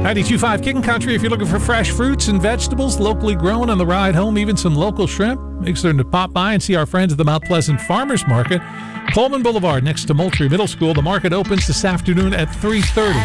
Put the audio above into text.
92.5 King Country. If you're looking for fresh fruits and vegetables, locally grown on the ride home, even some local shrimp, make certain to pop by and see our friends at the Mount Pleasant Farmers Market, Coleman Boulevard, next to Moultrie Middle School. The market opens this afternoon at 3:30.